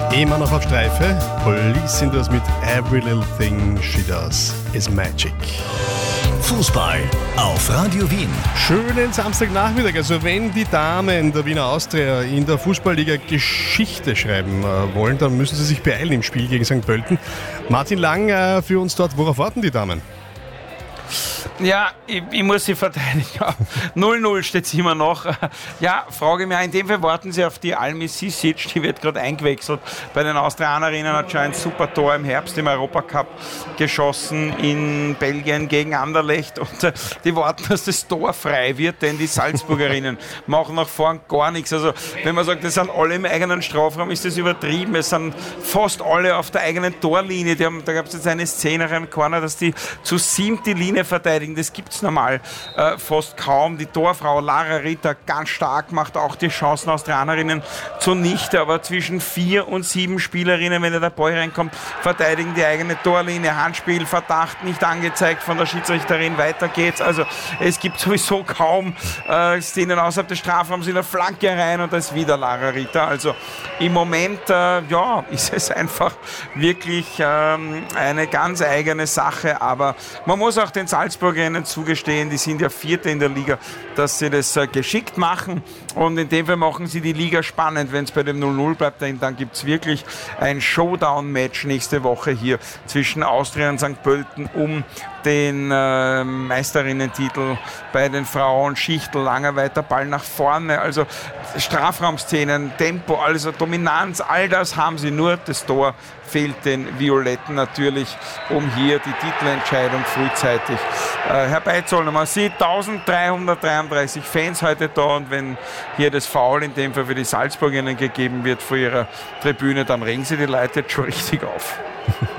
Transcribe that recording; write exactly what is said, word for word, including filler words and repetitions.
Immer noch auf Streife. Police sind das mit Every Little Thing She Does is Magic. Fußball auf Radio Wien. Schönen Samstagnachmittag. Also wenn die Damen der Wiener Austria in der Fußballliga Geschichte schreiben äh, wollen, dann müssen sie sich beeilen im Spiel gegen Sankt Pölten. Martin Lang äh, für uns dort. Worauf warten die Damen? Ja, ich, ich muss sie verteidigen. null null steht es immer noch. Ja, frage mich, in dem Fall warten sie auf die Almi Sisic, die wird gerade eingewechselt. Bei den Austrianerinnen hat schon ein super Tor im Herbst im Europacup geschossen in Belgien gegen Anderlecht. Und äh, die warten, dass das Tor frei wird, denn die Salzburgerinnen machen nach vorn gar nichts. Also wenn man sagt, das sind alle im eigenen Strafraum, ist das übertrieben. Es sind fast alle auf der eigenen Torlinie. Die haben, da gab es jetzt eine Szene nach einem Corner, dass die zu siebt die Linie verteidigen. Das gibt es normal äh, fast kaum. Die Torfrau Lara Ritter ganz stark, macht auch die Chancen Austrianerinnen zunichte, aber zwischen vier und sieben Spielerinnen, wenn der Ball reinkommt, verteidigen die eigene Torlinie. Handspiel, Verdacht nicht angezeigt von der Schiedsrichterin, weiter geht's. Also es gibt sowieso kaum äh, Szenen außerhalb des Strafraums in der Flanke rein und da ist wieder Lara Ritter. Also im Moment äh, ja, ist es einfach wirklich ähm, eine ganz eigene Sache, aber man muss auch den Salzburgerinnen zugestehen, die sind ja Vierte in der Liga, dass sie das äh, geschickt machen und in dem Fall machen sie die Liga spannend. Wenn es bei dem null null bleibt, dann, dann gibt es wirklich ein Showdown-Match nächste Woche hier zwischen Austria und Sankt Pölten um den äh, Meisterinnentitel bei den Frauen. Schichtel, langer weiter Ball nach vorne, also Strafraumszenen, Tempo, also Dominanz, all das haben sie, nur das Tor fehlt den Violetten natürlich, um hier die Titelentscheidung frühzeitig äh, herbeizuholen. Man sieht eintausenddreihundertdreiunddreißig Fans heute da und wenn hier das Foul in dem Fall für die Salzburgerinnen gegeben wird vor ihrer Tribüne, dann regen sie die Leute jetzt schon richtig auf.